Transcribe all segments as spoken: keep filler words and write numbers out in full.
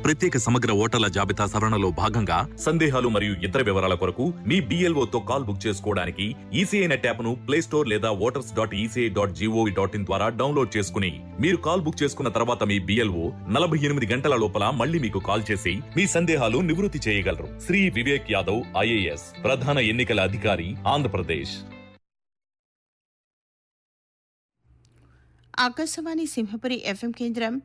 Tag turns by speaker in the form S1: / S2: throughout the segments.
S1: ప్రత్యేక సమగ్ర ఓటర్ల జాబితా సవరణలో భాగంగా సందేహాలు మరియు ఇతర వివరాల కొరకు మీ బిఎల్ఓ తో కాల్ బుక్ చేసుకోవడానికి ఈసీఐ నెట్ యాప్ ను ప్లే స్టోర్ లేదా voters dot ECI dot GOV dot in ద్వారా డౌన్లోడ్ చేసుకుని మీరు కాల్ బుక్ చేసుకున్న తర్వాత మీ బిఎల్ఓ నలభై ఎనిమిది గంటల లోపల మళ్ళీ మీకు కాల్ చేసి మీ సందేహాలు నివృత్తి చేయగలరు. శ్రీ వివేక్ యాదవ్ ఐఏఎస్, ప్రధాన ఎన్నికల అధికారి, ఆంధ్రప్రదేశ్.
S2: ఆకాశవాణి సింహపురి ఎఫ్ఎం కేంద్రం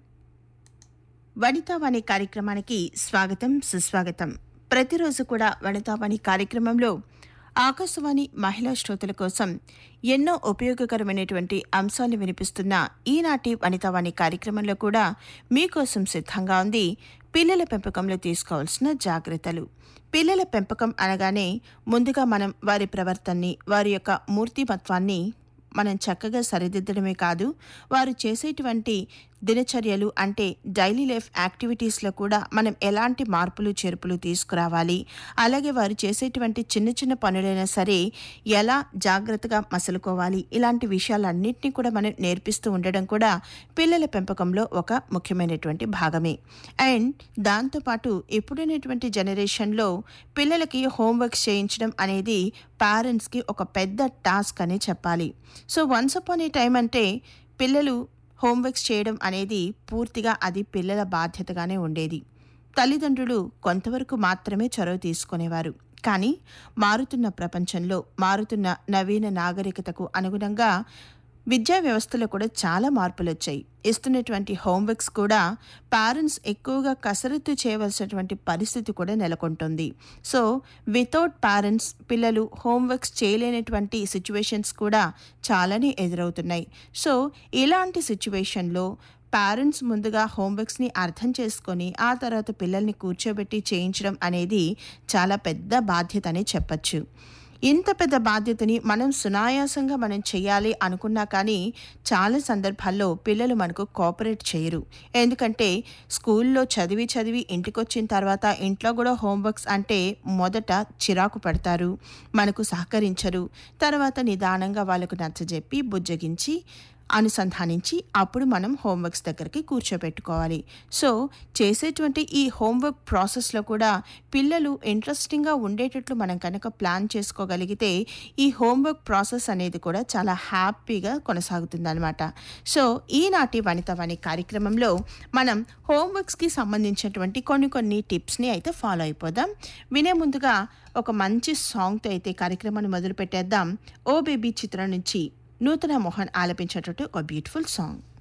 S2: వనితావాణి కార్యక్రమానికి స్వాగతం, సుస్వాగతం. ప్రతిరోజు కూడా వనితావాణి కార్యక్రమంలో ఆకాశవాణి మహిళా శ్రోతల కోసం ఎన్నో ఉపయోగకరమైనటువంటి అంశాలు వినిపిస్తున్న ఈనాటి వనితావాణి కార్యక్రమంలో కూడా మీకోసం సిద్ధంగా ఉంది పిల్లల పెంపకంలో తీసుకోవాల్సిన జాగ్రత్తలు. పిల్లల పెంపకం అనగానే ముందుగా మనం వారి ప్రవర్తనని, వారి యొక్క మూర్తిమత్వాన్ని మనం చక్కగా సరిదిద్దడమే కాదు, వారు చేసేటువంటి దినచర్యలు అంటే డైలీ లైఫ్ యాక్టివిటీస్లో కూడా మనం ఎలాంటి మార్పులు చేర్పులు తీసుకురావాలి, అలాగే వారు చేసేటువంటి చిన్న చిన్న పనులైనా సరే ఎలా జాగ్రత్తగా మసలుకోవాలి, ఇలాంటి విషయాలన్నింటినీ కూడా మనం నేర్పిస్తూ ఉండడం కూడా పిల్లల పెంపకంలో ఒక ముఖ్యమైనటువంటి భాగమే. అండ్ దాంతోపాటు ఇప్పుడున్నటువంటి జనరేషన్లో పిల్లలకి హోంవర్క్స్ చేయించడం అనేది పేరెంట్స్కి ఒక పెద్ద టాస్క్ అని చెప్పాలి. సో వన్స్ అపాన్ ఏ టైం అంటే పిల్లలు హోంవర్క్స్ చేయడం అనేది పూర్తిగా అది పిల్లల బాధ్యతగానే ఉండేది. తల్లిదండ్రులు కొంతవరకు మాత్రమే చొరవ తీసుకునేవారు. కానీ మారుతున్న ప్రపంచంలో, మారుతున్న నవీన నాగరికతకు అనుగుణంగా విద్యా వ్యవస్థలో కూడా చాలా మార్పులు వచ్చాయి. ఇస్తున్నటువంటి హోంవర్క్స్ కూడా పేరెంట్స్ ఎక్కువగా కసరత్తు చేయవలసినటువంటి పరిస్థితి కూడా నెలకొంటుంది. సో వితౌట్ పేరెంట్స్ పిల్లలు హోంవర్క్స్ చేయలేనటువంటి సిచ్యువేషన్స్ కూడా చాలానే ఎదురవుతున్నాయి. సో ఇలాంటి సిచ్యువేషన్లో పేరెంట్స్ ముందుగా హోంవర్క్స్ని అర్థం చేసుకొని ఆ తర్వాత పిల్లల్ని కూర్చోబెట్టి చేయించడం అనేది చాలా పెద్ద బాధ్యత అని చెప్పచ్చు. ఇంత పెద్ద బాధ్యతని మనం సునాయాసంగా మనం చేయాలి అనుకున్నా కానీ చాలా సందర్భాల్లో పిల్లలు మనకు కోఆపరేట్ చేయరు. ఎందుకంటే స్కూల్లో చదివి చదివి ఇంటికి వచ్చిన తర్వాత ఇంట్లో కూడా హోంవర్క్స్ అంటే మొదట చిరాకు పడతారు, మనకు సహకరించరు. తర్వాత నిదానంగా వాళ్ళకు నచ్చజెప్పి బుజ్జగించి అనుసంధానించి అప్పుడు మనం హోంవర్క్స్ దగ్గరికి కూర్చోబెట్టుకోవాలి. సో చేసేటువంటి ఈ హోంవర్క్ ప్రాసెస్లో కూడా పిల్లలు ఇంట్రెస్టింగ్గా ఉండేటట్లు మనం కనుక ప్లాన్ చేసుకోగలిగితే ఈ హోంవర్క్ ప్రాసెస్ అనేది కూడా చాలా హ్యాపీగా కొనసాగుతుందన్నమాట. సో ఈనాటి వనితావాణి కార్యక్రమంలో మనం హోంవర్క్స్కి సంబంధించినటువంటి కొన్ని కొన్ని టిప్స్ని అయితే ఫాలో అయిపోదాం. వినే ముందుగా ఒక మంచి సాంగ్తో అయితే కార్యక్రమాన్ని మొదలు పెట్టేద్దాం. ఓ బేబీ చిత్రం నుంచి నూతన మోహన్ ఆలపించినటువంటి ఒక బ్యూటిఫుల్ సాంగ్.